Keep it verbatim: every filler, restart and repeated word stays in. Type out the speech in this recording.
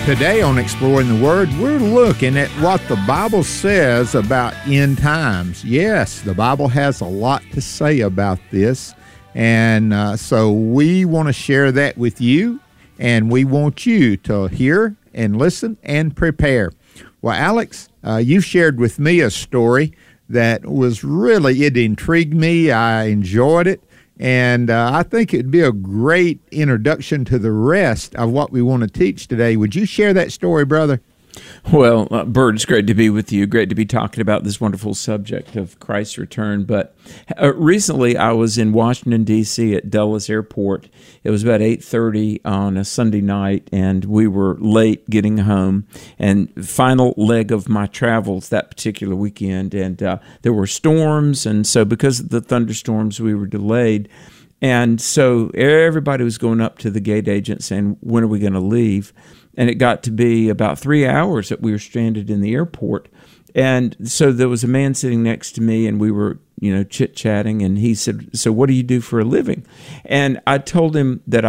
Today on Exploring the Word, we're looking at what the Bible says about end times. Yes, the Bible has a lot to say about this, and uh, so we want to share that with you, and we want you to hear and listen and prepare. Well, Alex, uh, you shared with me a story that was really, it intrigued me. I enjoyed it. And uh, I think it'd be a great introduction to the rest of what we want to teach today. Would you share that story, brother? Well, uh, Bert, it's great to be with you. Great to be talking about this wonderful subject of Christ's return. But uh, recently I was in Washington, D C at Dulles Airport. It was about eight thirty on a Sunday night, and we were late getting home. And final leg of my travels that particular weekend, and uh, there were storms, and so because of the thunderstorms, we were delayed. And so everybody was going up to the gate agent saying, when are we going to leave? And it got to be about three hours that we were stranded in the airport. And so there was a man sitting next to me, and we were, you know, chit-chatting, and he said, so what do you do for a living? And I told him that